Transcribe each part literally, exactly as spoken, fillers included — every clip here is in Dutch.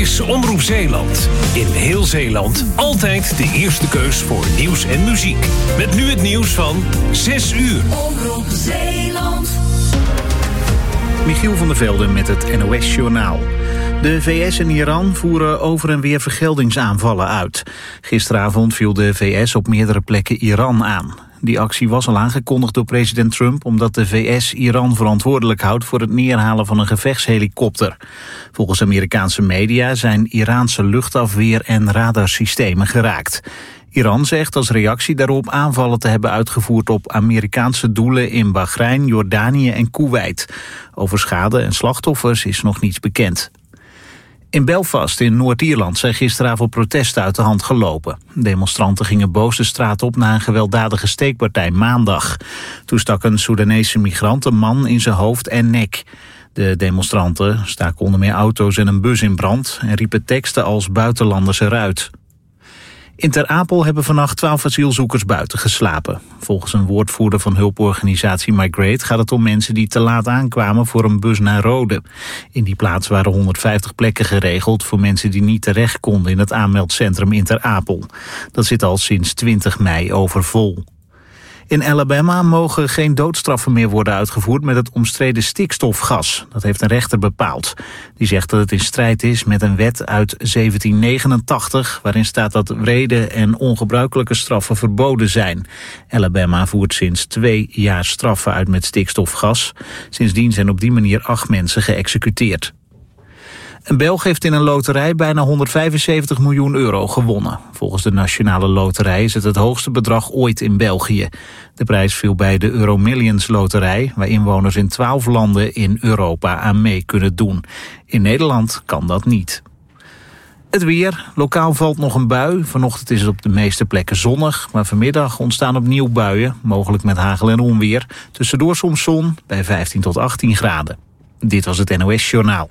is Omroep Zeeland. In heel Zeeland altijd de eerste keus voor nieuws en muziek. Met nu het nieuws van zes uur. Omroep Zeeland. Michiel van der Velden met het N O S-journaal. De V S en Iran voeren over en weer vergeldingsaanvallen uit. Gisteravond viel de V S op meerdere plekken Iran aan. Die actie was al aangekondigd door president Trump omdat de V S Iran verantwoordelijk houdt voor het neerhalen van een gevechtshelikopter. Volgens Amerikaanse media zijn Iraanse luchtafweer- en radarsystemen geraakt. Iran zegt als reactie daarop aanvallen te hebben uitgevoerd op Amerikaanse doelen in Bahrein, Jordanië en Koeweit. Over schade en slachtoffers is nog niets bekend. In Belfast in Noord-Ierland zijn gisteravond protesten uit de hand gelopen. Demonstranten gingen boos de straat op na een gewelddadige steekpartij maandag. Toen stak een Soedanese migrant een man in zijn hoofd en nek. De demonstranten staken onder meer auto's en een bus in brand en riepen teksten als buitenlanders eruit. In Ter Apel hebben vannacht twaalf asielzoekers buiten geslapen. Volgens een woordvoerder van hulporganisatie Migrate gaat het om mensen die te laat aankwamen voor een bus naar Rode. In die plaats waren honderdvijftig plekken geregeld voor mensen die niet terecht konden in het aanmeldcentrum in Ter Apel. Dat zit al sinds twintig mei overvol. In Alabama mogen geen doodstraffen meer worden uitgevoerd met het omstreden stikstofgas. Dat heeft een rechter bepaald. Die zegt dat het in strijd is met een wet uit zeventien negenentachtig... waarin staat dat wrede en ongebruikelijke straffen verboden zijn. Alabama voert sinds twee jaar straffen uit met stikstofgas. Sindsdien zijn op die manier acht mensen geëxecuteerd. Een Belg heeft in een loterij bijna honderdvijfenzeventig miljoen euro gewonnen. Volgens de Nationale Loterij is het het hoogste bedrag ooit in België. De prijs viel bij de Euromillions Loterij, waar inwoners in twaalf landen in Europa aan mee kunnen doen. In Nederland kan dat niet. Het weer. Lokaal valt nog een bui. Vanochtend is het op de meeste plekken zonnig, maar vanmiddag ontstaan opnieuw buien, mogelijk met hagel en onweer. Tussendoor soms zon bij vijftien tot achttien graden. Dit was het N O S-journaal.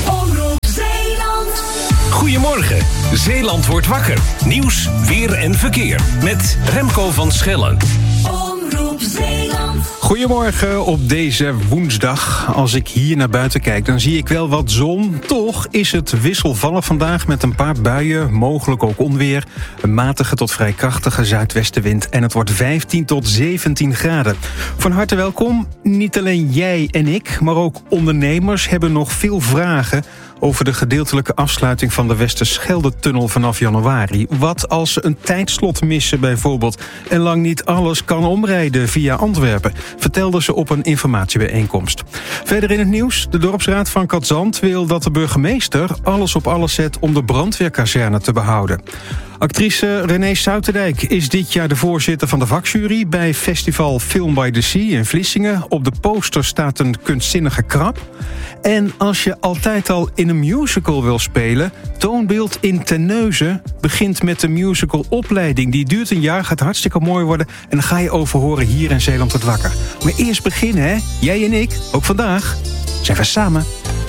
Goedemorgen, Zeeland wordt wakker. Nieuws, weer en verkeer. Met Remco van Schellen. Omroep Zeeland. Goedemorgen op deze woensdag. Als ik hier naar buiten kijk, dan zie ik wel wat zon. Toch is het wisselvallig vandaag met een paar buien, mogelijk ook onweer. Een matige tot vrij krachtige zuidwestenwind. En het wordt vijftien tot zeventien graden. Van harte welkom. Niet alleen jij en ik, maar ook ondernemers hebben nog veel vragen over de gedeeltelijke afsluiting van de Westerschelde-tunnel vanaf januari. Wat als ze een tijdslot missen bijvoorbeeld en lang niet alles kan omrijden via Antwerpen, vertelden ze op een informatiebijeenkomst. Verder in het nieuws, de dorpsraad van Cadzand wil dat de burgemeester alles op alles zet om de brandweerkazerne te behouden. Actrice Renée Souterdijk is dit jaar de voorzitter van de vakjury bij festival Film by the Sea in Vlissingen. Op de poster staat een kunstzinnige krab. En als je altijd al in een musical wil spelen, Toonbeeld in Terneuzen begint met de musicalopleiding. Die duurt een jaar, gaat hartstikke mooi worden en dan ga je over horen hier in Zeeland wordt wakker. Maar eerst beginnen, hè? Jij en ik, ook vandaag, zijn we samen.